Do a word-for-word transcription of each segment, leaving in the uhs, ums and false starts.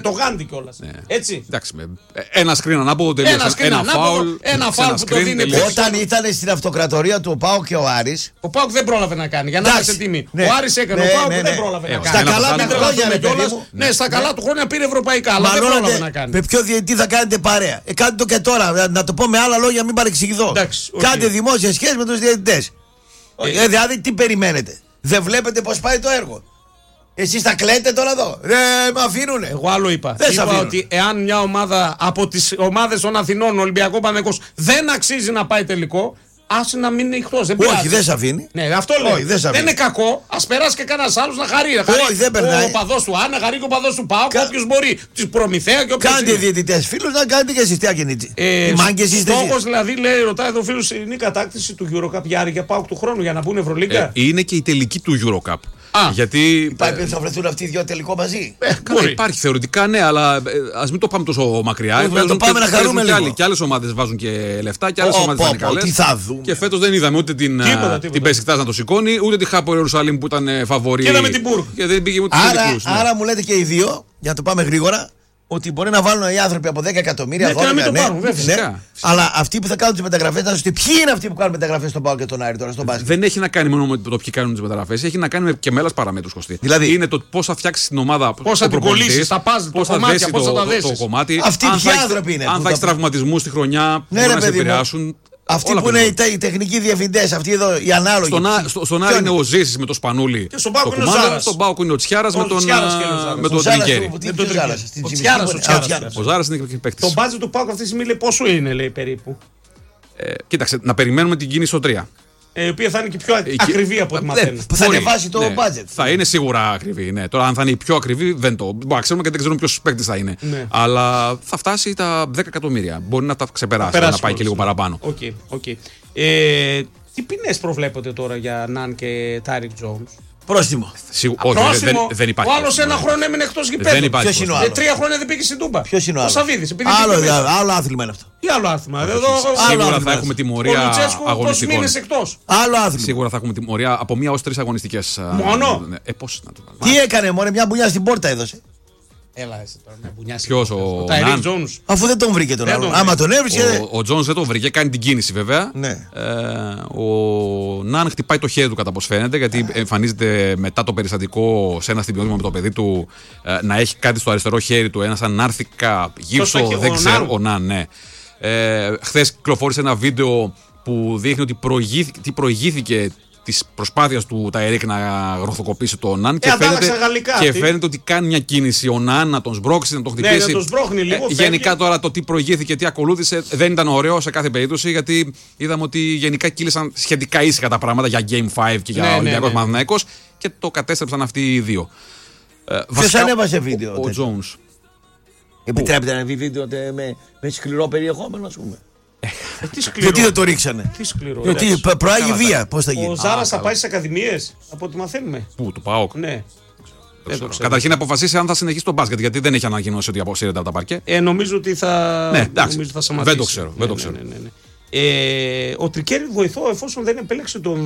Το Γάντι κιόλας. Ναι. Έτσι. Εντάξει, ένα screen να πω τελείως. Ένα, ένα φάουλ. Ένα φάουλ που το δίνει. Όταν ήταν στην αυτοκρατορία του ο Πάοκ και ο Άρης. Ο Πάοκ δεν πρόλαβε να κάνει. Για να είσαι τιμή. Ναι. Ο Άρης έκανε. Ναι, ο Πάοκ ναι, ναι. δεν πρόλαβε Ε, να κάνει. στα καλά του χρόνια κιόλας. Ναι, στα καλά του χρόνια πήρε ευρωπαϊκά. Αλλά δεν πρόλαβε να κάνει. Με ποιο διαιτητή θα κάνετε παρέα. Ε, κάντε το και τώρα. Να το πω με άλλα λόγια, μην παρεξηγηθώ. Κάντε δημόσια σχέση με τους διαιτητές. Ε, δηλαδή τι περιμένετε. Δεν βλέπετε πώς πάει το έργο. Εσείς τα κλαίτε τώρα εδώ. Δεν με αφήνουνε. Εγώ άλλο είπα. Δεν είπα ότι εάν μια ομάδα από τις ομάδες των Αθηνών, Ολυμπιακό Παναθηναϊκός, δεν αξίζει να πάει τελικό, άσε να μην είναι ηχτός. Όχι, δεν σε αφήνει. Ναι, αυτό λέω. Όχι, δεν, δεν είναι κακό. Ας περάσει και κανένας άλλος να χαρεί. Να χαρεί. Όχι, δεν περνάει. Ο παδός του Άννα, χαρεί και ο παδός του Πάου. Κα... Όποιος μπορεί. Της Προμηθέα και όποιος. Κάντε διαιτητές φίλους να κάνετε και εσείς τι ακινήτσι. Ε, Οι μάγκες είστε. Στόχος δηλαδή, λέει, ρωτάει εδώ ο φίλος, είναι η κατάκτηση του Eurocup για Άρη και Πάου του χρόνου για να μπουν Ευρωλίγκα. Ε, είναι και η τελική του Eurocup. Α, γιατί. Υπάρχει περίπτωση να βρεθούν αυτοί οι δύο τελικό μαζί. Ε, καλά, υπάρχει θεωρητικά, ναι, αλλά ας μην το πάμε τόσο μακριά. Όχι, να το πάμε να χαρούμε λίγο. Και άλλες ομάδες βάζουν και λεφτά και άλλες ομάδες είναι καλές. Τι θα δούμε. Και φέτος δεν είδαμε ούτε την, την Μπεσικτάζ να το σηκώνει, ούτε τη Χάπο Ιερουσαλήμ που ήταν φαβορή. Και είδαμε την Μπουργκ. Και δεν πήγε ούτε άρα, τελικούς, ναι. άρα μου λέτε και οι δύο, για να το πάμε γρήγορα, ότι μπορεί να βάλουν οι άνθρωποι από δέκα εκατομμύρια, ναι, δώδεκα, και να μην ναι, το πάρουν, ναι, φυσικά, ναι. φυσικά. Αλλά αυτοί που θα κάνουν τις μεταγραφές, θα σου ποιοι είναι αυτοί που κάνουν μεταγραφές στον Πάο και τον Άρη τώρα στον μπάσκετ. Δεν έχει να κάνει μόνο με το ποιοι κάνουν τις μεταγραφές, έχει να κάνει με και με άλλες παραμέτρους, Κωστή. Δηλαδή, είναι το πώς θα φτιάξεις την ομάδα, πώς θα την κολλήσεις, θα πας, πώς θα δέσεις το κομμάτι. Αυτοί ποιοι άνθρωποι είναι. Αν θα έχεις τραυματισμούς στη χρονιά, μπορεί να σε επηρεάσουν. Αυτοί που είναι οι, οι τεχνικοί διευθυντές, αυτοί εδώ οι ανάλογοι. Στον, στο, στον Άρη είναι ο Ζήσης με το Σπανούλι. Και στον Πάοκ είναι ο Ζάρας. Στον Πάοκ είναι ο Τσιάρας με τον, με τον Τρικέρι. Ο Ζάρας είναι και παίκτης. Το μπάτζετ του Πάοκ αυτή τη στιγμή λέει πόσο είναι, λέει περίπου. Ε, κοίταξε, να περιμένουμε την κίνηση στο τρία. Ε, η οποία θα είναι και πιο ακριβή από ό,τι μαθαίνω. Που θα ανεβάσει το ναι, budget. Θα είναι σίγουρα ακριβή. Ναι. Τώρα, αν θα είναι η πιο ακριβή, δεν το. Μπορεί να ξέρουμε και δεν ξέρουμε ποιος παίκτης θα είναι. Ναι. Αλλά θα φτάσει τα δέκα εκατομμύρια. Μπορεί να τα ξεπεράσει, να πάει και λίγο παραπάνω. Okay, okay. Ε, τι ποινές προβλέπετε τώρα για Ναν και Τάιρικ Τζόουνς? Πρόστιμο. Σίγου... Όχι, δεν, δεν υπάρχει. Ο άλλος ένα χρόνο έμεινε εκτός γηπέδου. Ποιος είναι ο άλλος? Τρία χρόνια δεν πήγε στην Τούμπα. Ποιος είναι ο άλλος? Ο Σαββίδης. Άλλο, άλλο άθλημα είναι αυτό. Τι άλλο άθλημα? Εδώ, σίγουρα άλλο θα έχουμε τιμωρία αγωνιστικών. Μήνες εκτός. Άλλο άθλημα. Σίγουρα θα έχουμε τιμωρία από μία ως τρεις αγωνιστικές. Μόνο. Ε, πώς να το τι έκανε, μωρέ, μια μπουνιά στην πόρτα έδωσε. Έλα, εσύ τώρα μια μπουνιά. Ποιος, ο Τάιρικ Τζόουνς? Αφού δεν τον βρήκε τον άλλον. Άμα τον έβρισκε. Ο Τζόουνς δεν τον βρήκε, κάνει την κίνηση βέβαια. Ναι. Ε, ο Ναν χτυπάει το χέρι του κατά πώς φαίνεται, γιατί εμφανίζεται μετά το περιστατικό σε ένα στιγμιότυπο με το παιδί του ε, να έχει κάτι στο αριστερό χέρι του, ένα ανάρθηκα γύψο, δεν ξέρω. Ο Ναν, ναι. Ε, χθες κυκλοφόρησε ένα βίντεο που δείχνει ότι προηγήθηκε, τι προηγήθηκε της προσπάθειας του Ταϊρίκ να γροθοκοπήσει τον Ναν. Ε, και φαίνεται, και φαίνεται ότι κάνει μια κίνηση ο Ναν να τον σμπρώξει, να τον χτυπήσει. Ναι, να τον σμπρώχνει λίγο. Ε, γενικά τώρα το τι προηγήθηκε, τι ακολούθησε δεν ήταν ωραίο σε κάθε περίπτωση, γιατί είδαμε ότι γενικά κύλησαν σχετικά ήσυχα τα πράγματα για Game πέντε και για ναι, Ολυμπιακός ναι, ναι. Παναθηναϊκός και το κατέστρεψαν αυτοί οι δύο. Ε, Ποιος ανέβασε βίντεο? Ο Τζόουνς. Επιτρέπεται να ανέβει βίντεο με, με σκληρό περιεχόμενο, ας πούμε? Ε, τι σκληρό. Γιατί δεν το ρίξανε? Τι σκληρό. Γιατί προάγει βία. Πώς θα γίνει? Ο Ζάρας θα πάει σε ακαδημίες, από ό,τι μαθαίνουμε. Πού, του ΠΑΟΚ? Ναι. Δεν το καταρχήν αποφασίσει αν θα συνεχίσει τον μπάσκετ, γιατί δεν έχει ανακοινώσει ότι αποσύρεται από τα παρκέ. Ε, νομίζω ότι θα, ναι, εντάξει, νομίζω θα σταματήσει. Δεν το ξέρω. Ναι, δεν το ναι, ξέρω. ναι, ναι, ναι. Ε, ο Τρικέρι βοηθό εφόσον δεν επέλεξε τον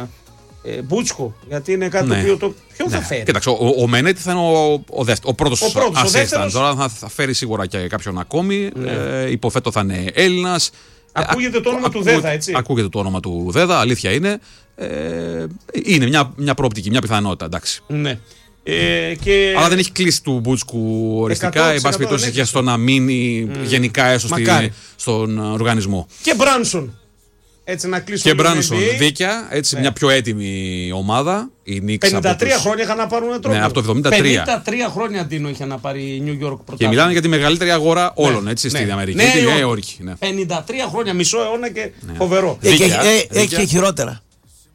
ε, Μπούτσκο, γιατί είναι κάτι ναι. το οποίο το ποιο ναι. θα φέρει. Κοίταξε, ο, ο Μενέτη θα είναι ο, ο, δεύτερο, ο πρώτος assistant. Τώρα θα, θα φέρει σίγουρα και κάποιον ακόμη. Ναι. Ε, υποθέτω θα είναι Έλληνας. Ακούγεται το όνομα α, του Δέδα, έτσι. Ακούγεται το όνομα του Δέδα, αλήθεια είναι. Ε, είναι μια, μια προοπτική, μια πιθανότητα, εντάξει. Ναι. Ε, και... Αλλά δεν έχει κλείσει του Μπούτσκου οριστικά. Εν πάση περιπτώσει και στο να μείνει mm. γενικά έστω στη, στον οργανισμό. Και Μπράνσον. Έτσι να κλείσουμε. Και Μπράνσον, δίκαια. Έτσι ναι. Μια πιο έτοιμη ομάδα. πενήντα τρία τους... χρόνια είχαν να πάρουν τρόπο. Ναι, από το εβδομήντα τρία. πενήντα τρία χρόνια Ντίνο είχε να πάρει η New York πρωτάθλημα. Και μιλάνε για τη μεγαλύτερη αγορά όλων, ναι. έτσι, ναι. Στην Αμερική. Ναι, τη Νέα Υόρκη. Ναι. πενήντα τρία χρόνια, μισό αιώνα και ναι. φοβερό. Έχει και χειρότερα.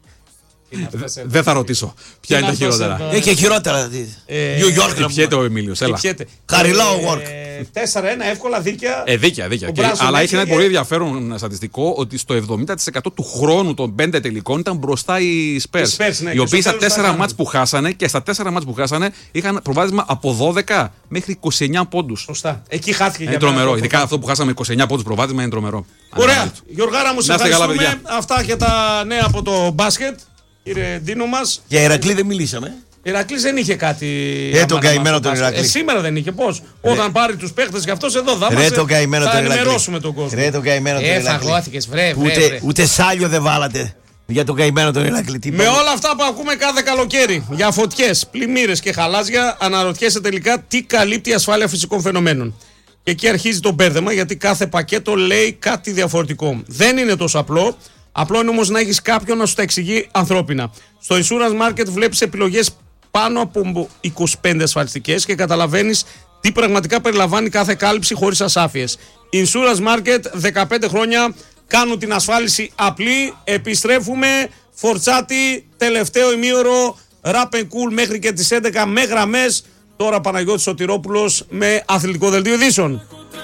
Δεν θα ρωτήσω. Ποια είναι τα χειρότερα? Έχει και χειρότερα. New York. Πιέται ο Εμίλιος. Χαριλάω work. τέσσερα ένα εύκολα, δίκαια. Ε, δίκαια, δίκαια. Και, αλλά έχει ένα πολύ ενδιαφέρον στατιστικό ότι στο εβδομήντα τοις εκατό του χρόνου των πέντε τελικών ήταν μπροστά οι Spurs. Ναι, οι οποίοι στα τέσσερα μάτς που χάσανε και στα τέσσερα μάτς που χάσανε είχαν προβάδισμα από δώδεκα μέχρι είκοσι εννέα πόντους. Σωστά. Εκεί χάθηκε. Είναι τρομερό. Ειδικά αυτό που χάσαμε είκοσι εννέα πόντους προβάδισμα είναι τρομερό. Ωραία. Γιωργάρα μου, σε ευχαριστούμε. Αυτά και τα νέα από το μπάσκετ. Κύριε Ντίνο μας. Για Ηρακλή δεν μιλήσαμε. Ηρακλής δεν είχε κάτι. Ε, τον καημένο τον Ηρακλή. Ε, σήμερα δεν είχε. Πώς. Όταν πάρει τους παίχτες και αυτός εδώ θα, Ρε, τον καημένο θα τον ενημερώσουμε τον κόσμο. Ρε, τον καημένο τον Ηρακλή. Ε, φαγώθηκες, βρε, βρε, ούτε, βρε. ούτε σάλιο δεν βάλατε για τον καημένο τον Ηρακλή. Με πάμε. Όλα αυτά που ακούμε κάθε καλοκαίρι για φωτιές, πλημμύρες και χαλάζια, αναρωτιέσαι τελικά τι καλύπτει η ασφάλεια φυσικών φαινομένων. Και εκεί αρχίζει το μπέρδεμα, γιατί κάθε πακέτο λέει κάτι διαφορετικό. Δεν είναι τόσο απλό. Απλό είναι όμως να έχεις κάποιον να σου τα εξηγεί ανθρώπινα. Στο Insurance Market βλέπεις επιλογές πάνω από είκοσι πέντε ασφαλιστικές και καταλαβαίνεις τι πραγματικά περιλαμβάνει κάθε κάλυψη χωρίς ασάφειες. Insurance Market, δεκαπέντε χρόνια κάνουν την ασφάλιση απλή. Επιστρέφουμε, Φορτσάτη, τελευταίο ημίωρο, Rap and Cool μέχρι και τις έντεκα με γραμμές. Τώρα Παναγιώτης Σωτηρόπουλος με αθλητικό δελτίο ειδήσεων.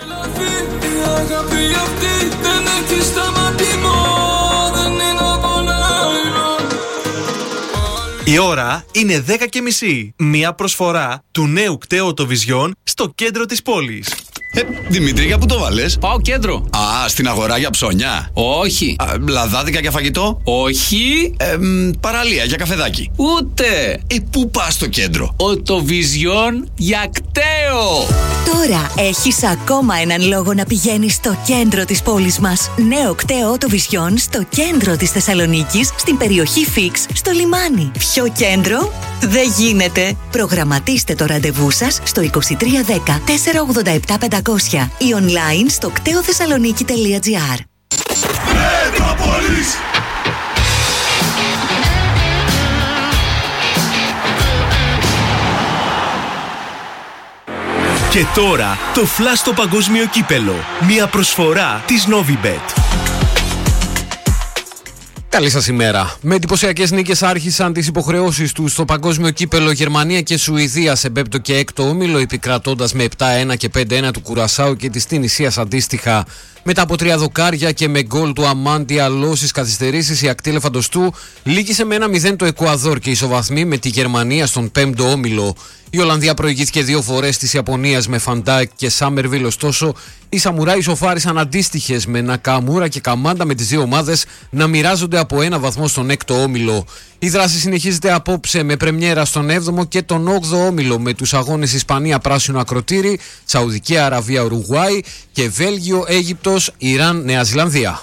Η ώρα είναι δέκα και μισή. Μία προσφορά του νέου κταίου Autovision στο κέντρο της πόλης. Ε, Δημήτρη, για πού το βάλες? Πάω κέντρο. Α, στην αγορά για ψώνια. Όχι. Α, λαδάδικα για φαγητό. Όχι. Ε, μ, παραλία για καφεδάκι. Ούτε. Ε, πού πας στο κέντρο? Autovision για κταίο. Τώρα έχεις ακόμα έναν λόγο να πηγαίνεις στο κέντρο της πόλης μας. Νέο κταίο Autovision στο κέντρο της Θεσσαλονίκης, στην περιοχή Φίξ, στο λιμάνι. Πιο κέντρο δεν γίνεται. Προγραμματίστε το ραντεβού σας στο είκοσι τρία δέκα τετρακόσια ογδόντα επτά πεντακόσια ή online στο κτέοθεσσαλονίκη τελεία τζι άρ. Και τώρα το Flash στο παγκόσμιο κύπελο. Μια προσφορά της Novibet. Καλή σας ημέρα. Με εντυπωσιακές νίκες άρχισαν τις υποχρεώσεις τους στο παγκόσμιο κύπελο Γερμανία και Σουηδία σε πέμπτο και έκτο όμιλο, επικρατώντας με επτά ένα και πέντε ένα του Κουρασάου και της Τινησίας αντίστοιχα. Μετά από τρία δοκάρια και με γκολ του Αμάντι Αλό στις καθυστερήσεις, η ακτή ελεφαντοστού λύγησε με ένα μηδέν το Εκουαδόρ και ισοβαθμεί με τη Γερμανία στον πέμπτο όμιλο. Η Ολλανδία προηγήθηκε δύο φορές της Ιαπωνίας με Φαντάκ και Σάμερβιλ, ωστόσο οι Σαμουράι ισοφάρισαν αντίστοιχες με Νακαμούρα και Καμάντα, με τις δύο ομάδες να μοιράζονται από ένα βαθμό στον έκτο όμιλο. Η δράση συνεχίζεται απόψε με πρεμιέρα στον έβδομο και τον όγδοο όμιλο με τους αγώνες Ισπανία πράσινο ακροτήρι, Σαουδική Αραβία Ουρουγουάη και Βέλγιο Αίγυπτος Ιράν Νέα Ζηλανδία.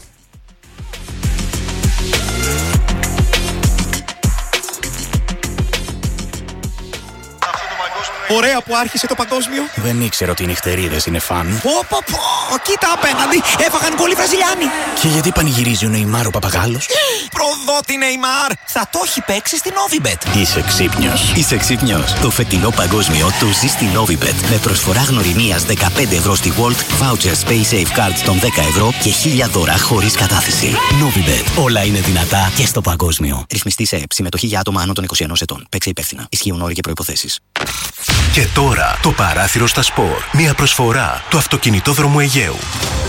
Ωραία που άρχισε το παγκόσμιο. Δεν ήξερα ότι οι νυχτερίδες είναι φαν. Πω πω πω, κοίτα απέναντι, έφαγαν γκολ οι Βραζιλιάνοι. Και γιατί πανηγυρίζει ο Νεϊμάρ ο Παπαγάλος? Προδότη Νεϊμάρ, θα το έχει παίξει στην Novibet. Είσαι ξύπνιος. Είσαι ξύπνιος. Το φετινό παγκόσμιο το ζει στην Novibet. Με προσφορά γνωριμίας δεκαπέντε ευρώ στη World, voucher Space Safe Cards των δέκα ευρώ και χίλια δώρα χωρίς κατάθεση. Novibet. Όλα είναι δυνατά και στο παγκόσμιο. Ρυθμιστή σε ΕΠ. Συμμετοχή για άτομα άνω των είκοσι ενός ετών. Παίξε υπεύθυνα. Ισχύουν όροι και προϋποθέσεις. Και τώρα το παράθυρο στα σπορ. Μια προσφορά του αυτοκινητόδρομου Αιγαίου.